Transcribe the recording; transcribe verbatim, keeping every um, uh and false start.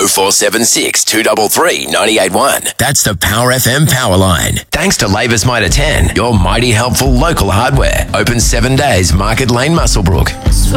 oh four seven six, two three three, nine eight one. That's the Power F M power line. Thanks to Lavis Mitre ten, your mighty helpful local hardware. Open seven days, Market Lane, Muswellbrook.